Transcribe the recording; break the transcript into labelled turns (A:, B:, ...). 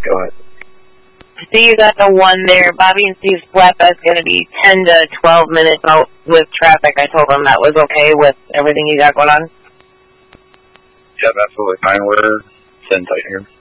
A: Go ahead.
B: Steve, at the one there, Bobby and Steve's flatbed's going to be 10 to 12 minutes out with traffic. I told them that was okay with everything you got going on.
A: Yeah, absolutely fine. We're sitting tight here.